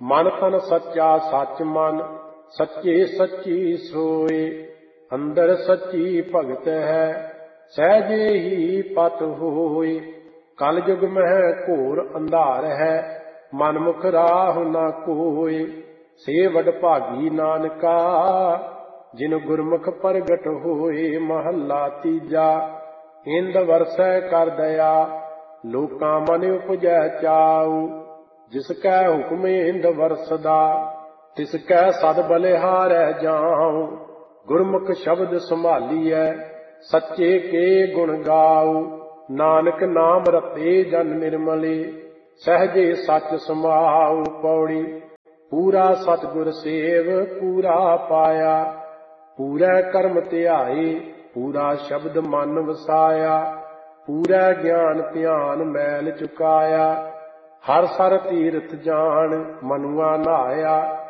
ਮਨ ਤਨ ਸੱਚਾ ਸੱਚ ਮਨ, ਸੱਚੇ ਸੱਚੀ ਸੋਏ। ਅੰਦਰ ਸੱਚੀ ਭਗਤ ਹੈ, ਸਹਿਜੇ ਹੀ ਪਤ ਹੋਏ। ਕਲ ਯੁਗ ਮਹਿ ਘੋਰ ਅੰਧਾਰ ਹੈ, ਮਨਮੁਖ ਰਾਹ ਨਾ ਕੋਏ। ਸੇ ਵਡਭਾਗੀ ਨਾਨਕਾ, ਜਿਨ ਗੁਰਮੁਖ ਪ੍ਰਗਟ ਹੋਏ। ਮਹੱਲਾ ਤੀਜਾ। ਇੰਦ ਵਰਸੈ ਕਰ ਦਇਆ, ਲੋਕਾਂ ਮਨ ਉਪਜੈ ਚਾਉ। ਜਿਸ ਕੈ ਹੁਕਮ ਇੰਦ ਵਰਸਦਾ, ਤਿਸ ਕੈ ਸਦ ਬਲਿਹਾਰੈ ਜਾਉ। ਗੁਰਮੁਖ ਸ਼ਬਦ ਸੰਭਾਲੀਐ, ਸੱਚੇ ਕੇ ਗੁਣ ਗਾਉ। ਨਾਨਕ ਨਾਮ ਰਤੇ ਜਨ ਨਿਰਮਲੇ, ਸਹਿਜੇ ਸੱਚ ਸਮਾਉ। ਪੌੜੀ। ਪੂਰਾ ਸਤਿਗੁਰ ਸੇਵ ਪੂਰਾ ਪਾਇਆ, ਪੂਰਾ ਕਰਮ ਧਿਆਏ, ਪੂਰਾ ਸ਼ਬਦ ਮਨ ਵਸਾਇਆ। ਪੂਰਾ ਗਿਆਨ ਧਿਆਨ ਮੈਲ ਚੁਕਾਇਆ, ਹਰ ਸਰ ਤੀਰਥ ਜਾਣ ਮਨੁਆ ਨਹਾਇਆ।